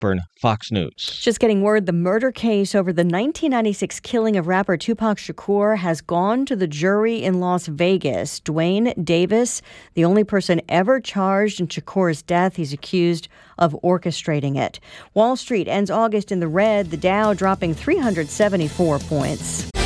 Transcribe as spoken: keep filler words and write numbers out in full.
Blackburn, Fox News. Just getting word the murder case over the nineteen ninety-six killing of rapper Tupac Shakur has gone to the jury in Las Vegas. Dwayne Davis, the only person ever charged in Shakur's death, he's accused of orchestrating it. Wall Street ends August in the red, the Dow dropping three hundred seventy-four points.